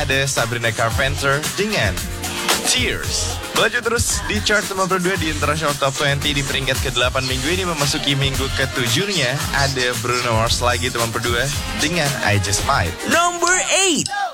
ada Sabrina Carpenter dengan Tears. Lanjut terus di chart nomor 2 di International Top 20 di peringkat ke-8 minggu ini memasuki minggu ke-7-nya. Ada Bruno Mars lagi teman berdua dengan I Just Might. Number 8.